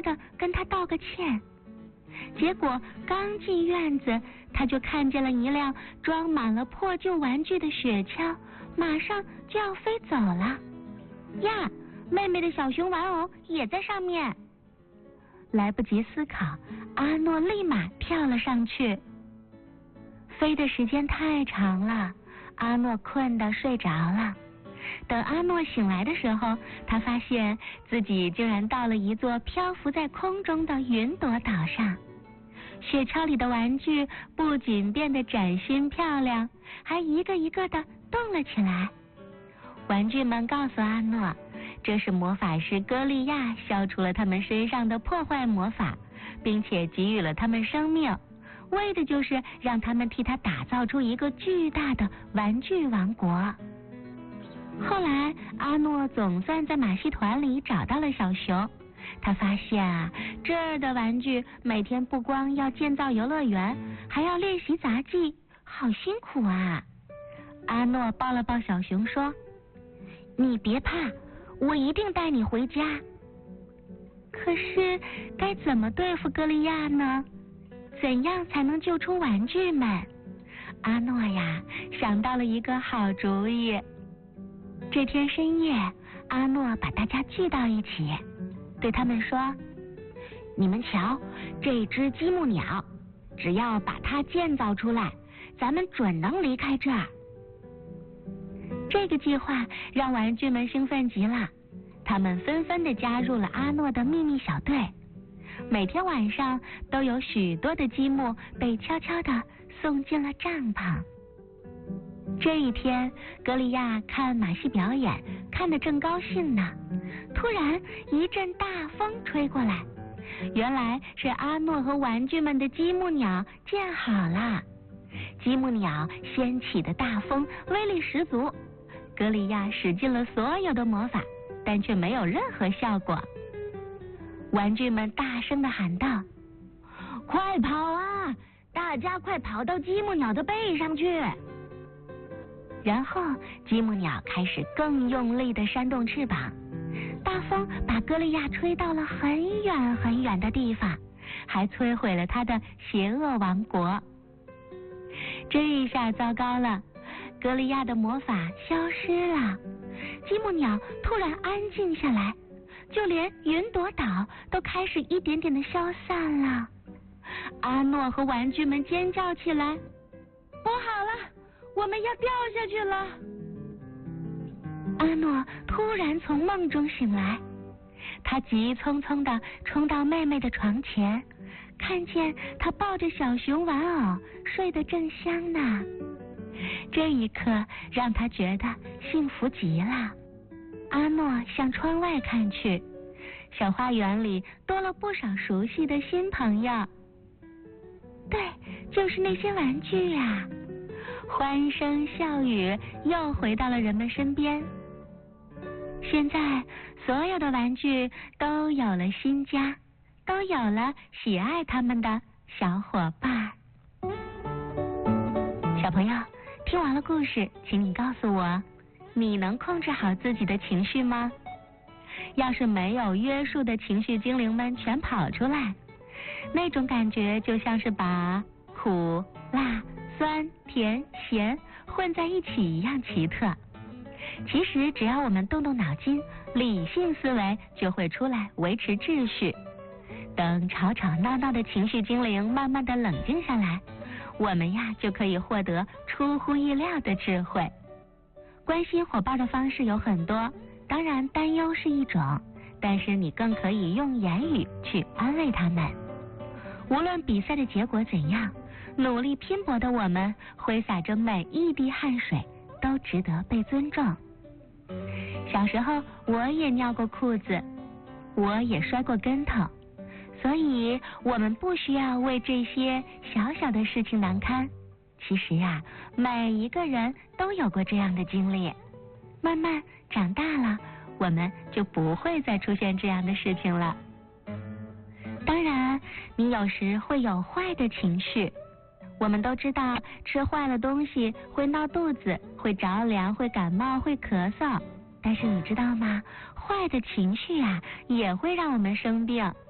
的跟他道个歉。结果刚进院子，他就看见了一辆装满了破旧玩具的雪橇，马上就要飞走了。呀，妹妹的小熊玩偶也在上面。来不及思考，阿诺立马跳了上去。飞的时间太长了，阿诺困得睡着了。等阿诺醒来的时候，他发现自己竟然到了一座漂浮在空中的云朵岛上。雪橇里的玩具不仅变得崭新漂亮，还一个一个的动了起来。玩具们告诉阿诺，这是魔法师歌利亚消除了他们身上的破坏魔法，并且给予了他们生命，为的就是让他们替他打造出一个巨大的玩具王国。后来阿诺总算在马戏团里找到了小熊，他发现啊，这儿的玩具每天不光要建造游乐园，还要练习杂技，好辛苦啊。阿诺抱了抱小熊说，你别怕，我一定带你回家。可是该怎么对付歌利亚呢？怎样才能救出玩具们？阿诺呀，想到了一个好主意。这天深夜，阿诺把大家聚到一起，对他们说，你们瞧，这只积木鸟，只要把它建造出来，咱们准能离开这儿。这个计划让玩具们兴奋极了，他们纷纷地加入了阿诺的秘密小队。每天晚上都有许多的积木被悄悄地送进了帐篷。这一天，歌利亚看马戏表演，看得正高兴呢，突然一阵大风吹过来，原来是阿诺和玩具们的积木鸟建好了。积木鸟掀起的大风威力十足，歌利亚使尽了所有的魔法，但却没有任何效果。玩具们大声地喊道，快跑啊，大家快跑到积木鸟的背上去。然后积木鸟开始更用力地扇动翅膀，大风把歌利亚吹到了很远很远的地方，还摧毁了他的邪恶王国。这一下糟糕了，歌利亚的魔法消失了，积木鸟突然安静下来，就连云朵岛都开始一点点的消散了。阿诺和玩具们尖叫起来，不好了，我们要掉下去了。阿诺突然从梦中醒来，他急匆匆地冲到妹妹的床前，看见她抱着小熊玩偶睡得正香呢。这一刻让他觉得幸福极了。阿诺向窗外看去，小花园里多了不少熟悉的新朋友。对，就是那些玩具呀。欢声笑语又回到了人们身边。现在所有的玩具都有了新家，都有了喜爱他们的小伙伴。小朋友，听完了故事，请你告诉我，你能控制好自己的情绪吗？要是没有约束的情绪精灵们全跑出来，那种感觉就像是把苦、辣、酸、甜、咸混在一起一样奇特。其实只要我们动动脑筋，理性思维就会出来维持秩序。等吵吵闹闹的情绪精灵慢慢的冷静下来，我们呀就可以获得出乎意料的智慧。关心伙伴的方式有很多，当然担忧是一种，但是你更可以用言语去安慰他们。无论比赛的结果怎样，努力拼搏的我们挥洒着每一滴汗水都值得被尊重。小时候我也尿过裤子，我也摔过跟头，所以我们不需要为这些小小的事情难堪。其实啊，每一个人都有过这样的经历。慢慢长大了，我们就不会再出现这样的事情了。当然，你有时会有坏的情绪。我们都知道吃坏了东西会闹肚子，会着凉，会感冒，会咳嗽。但是你知道吗？坏的情绪啊，也会让我们生病。